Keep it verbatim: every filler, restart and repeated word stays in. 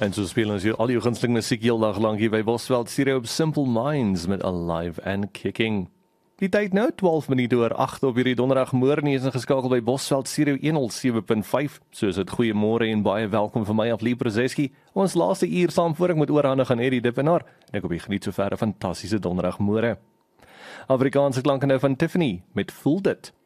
En so speel ons hier al jou gunsteling musiek heel dag lang hier by Bosveld Stereo op Simple Minds met Alive and Kicking. Die tyd nou twaalf minute oor agt op hierdie donderdagmôre nie is ingeskakel by Bosveld Stereo honderd sewe punt vyf. Soos dit goeiemôre en baie welkom vir my Aflie Prozeski. Ons laaste uur saam voor ek moet oorhandig aan Eddie Dippenaar. En ek hoop jy geniet so ver 'n fantastiese donderdagmôre. Afrikaanse klanke nou van Tiffany met Voel Dit.